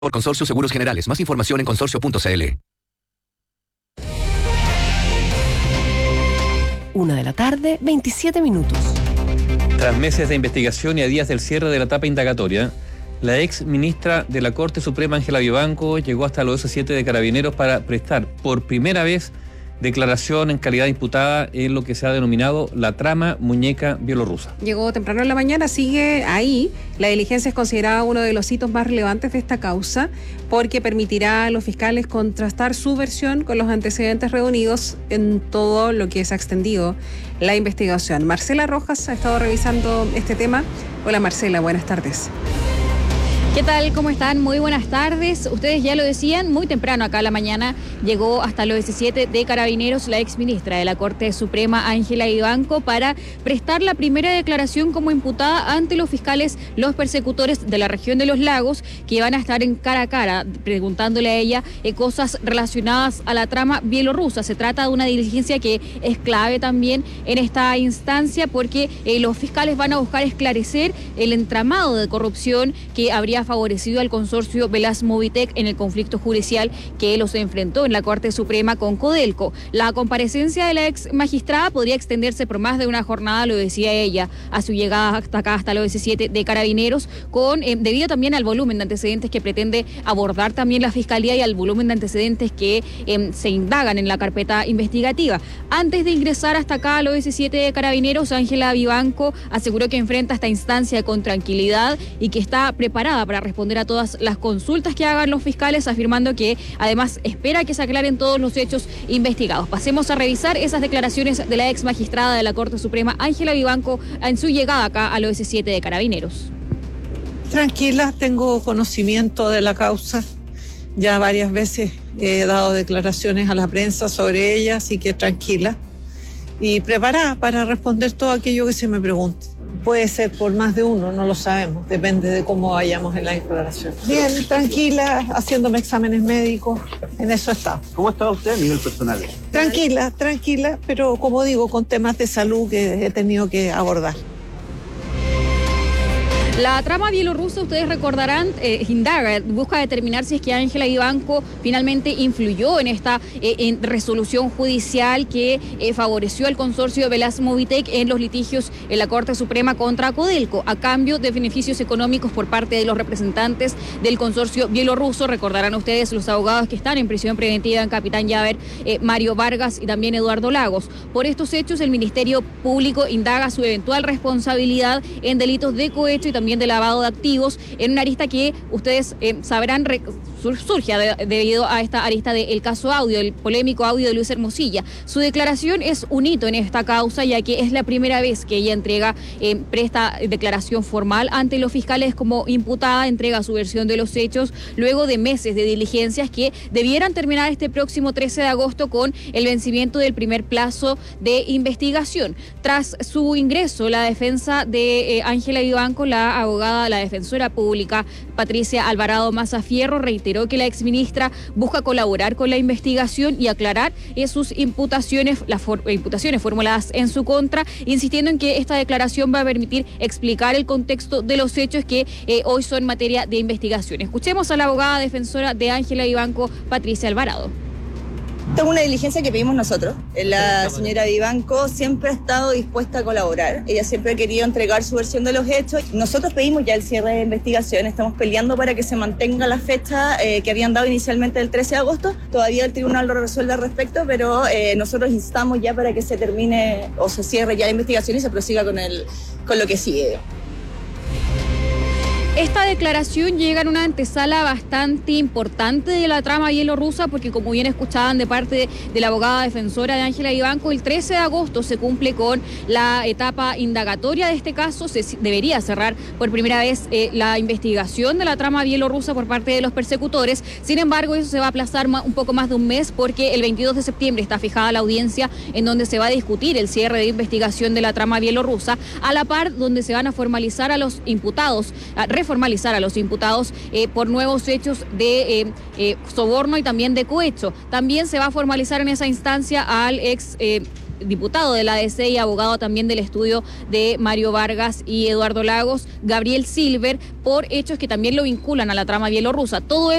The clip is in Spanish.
Por Consorcio Seguros Generales. Más información en consorcio.cl. 1:27 p.m. Tras meses de investigación y a días del cierre de la etapa indagatoria, la ex ministra de la Corte Suprema, Ángela Vivanco, llegó hasta los OS7 de Carabineros para prestar por primera vez declaración en calidad de imputada en lo que se ha denominado la trama muñeca bielorrusa. Llegó temprano en la mañana, sigue ahí. La diligencia es considerada uno de los hitos más relevantes de esta causa porque permitirá a los fiscales contrastar su versión con los antecedentes reunidos en todo lo que se ha extendido la investigación. Marcela Rojas ha estado revisando este tema. Hola Marcela, buenas tardes. ¿Qué tal? ¿Cómo están? Muy buenas tardes. Ustedes ya lo decían, muy temprano acá a la mañana llegó hasta el OS7 de Carabineros la exministra de la Corte Suprema, Ángela Vivanco, para prestar la primera declaración como imputada ante los fiscales, los persecutores de la región de los lagos, que van a estar en cara a cara preguntándole a ella cosas relacionadas a la trama bielorrusa. Se trata de una diligencia que es clave también en esta instancia porque los fiscales van a buscar esclarecer el entramado de corrupción que habría favorecido al consorcio Velas Movitec en el conflicto judicial que los enfrentó en la Corte Suprema con Codelco. La comparecencia de la ex magistrada podría extenderse por más de una jornada, lo decía ella, a su llegada hasta acá, hasta el OS7 de Carabineros, debido también al volumen de antecedentes que pretende abordar también la Fiscalía y al volumen de antecedentes que se indagan en la carpeta investigativa. Antes de ingresar hasta acá al OS7 de Carabineros, Ángela Vivanco aseguró que enfrenta esta instancia con tranquilidad y que está preparada para responder a todas las consultas que hagan los fiscales, afirmando que además espera que se aclaren todos los hechos investigados. Pasemos a revisar esas declaraciones de la ex magistrada de la Corte Suprema, Ángela Vivanco, en su llegada acá al OS7 de Carabineros. Tranquila, tengo conocimiento de la causa. Ya varias veces he dado declaraciones a la prensa sobre ella, así que tranquila y preparada para responder todo aquello que se me pregunte. Puede ser por más de uno, no lo sabemos, depende de cómo vayamos en la declaración. Bien, tranquila, haciéndome exámenes médicos, en eso está. ¿Cómo está usted a nivel personal? Tranquila, pero como digo, con temas de salud que he tenido que abordar. La trama bielorrusa, ustedes recordarán, indaga, busca determinar si es que Ángela Vivanco finalmente influyó en esta resolución judicial que favoreció al consorcio Velas Movitec en los litigios en la Corte Suprema contra Codelco, a cambio de beneficios económicos por parte de los representantes del consorcio bielorruso. Recordarán ustedes los abogados que están en prisión preventiva en Capitán Llaver, Mario Vargas y también Eduardo Lagos. Por estos hechos, el Ministerio Público indaga su eventual responsabilidad en delitos de cohecho y también de lavado de activos, en una arista que ustedes sabrán surge debido a esta arista del caso audio, el polémico audio de Luis Hermosilla. Su declaración es un hito en esta causa, ya que es la primera vez que ella presta declaración formal ante los fiscales como imputada, entrega su versión de los hechos, luego de meses de diligencias que debieran terminar este próximo 13 de agosto con el vencimiento del primer plazo de investigación. Tras su ingreso, la defensa de Ángela Vivanco, la defensora pública Patricia Alvarado Mazafierro, reiteró que la exministra busca colaborar con la investigación y aclarar sus imputaciones, imputaciones formuladas en su contra, insistiendo en que esta declaración va a permitir explicar el contexto de los hechos que hoy son materia de investigación. Escuchemos a la abogada defensora de Ángela Vivanco, Patricia Alvarado. Esta es una diligencia que pedimos nosotros. La señora Vivanco siempre ha estado dispuesta a colaborar. Ella siempre ha querido entregar su versión de los hechos. Nosotros pedimos ya el cierre de investigación. Estamos peleando para que se mantenga la fecha que habían dado inicialmente el 13 de agosto. Todavía el tribunal lo resuelve al respecto, pero nosotros instamos ya para que se termine o se cierre ya la investigación y se prosiga con lo que sigue. Esta declaración llega en una antesala bastante importante de la trama bielorrusa porque, como bien escuchaban de parte de la abogada defensora de Ángela Vivanco, el 13 de agosto se cumple con la etapa indagatoria de este caso. Se debería cerrar por primera vez la investigación de la trama bielorrusa por parte de los persecutores. Sin embargo, eso se va a aplazar un poco más de un mes porque el 22 de septiembre está fijada la audiencia en donde se va a discutir el cierre de investigación de la trama bielorrusa, a la par donde se van a formalizar a los imputados, reformalizar a los imputados por nuevos hechos de soborno y también de cohecho. También se va a formalizar en esa instancia al ex diputado de la ADC y abogado también del estudio de Mario Vargas y Eduardo Lagos, Gabriel Silver, por hechos que también lo vinculan a la trama bielorrusa. Todo